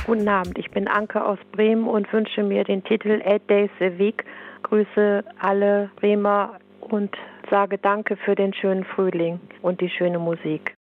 Guten Abend, ich bin Anke aus Bremen und wünsche mir den Titel 8 Days a Week. Grüße alle Bremer und sage Danke für den schönen Frühling und die schöne Musik.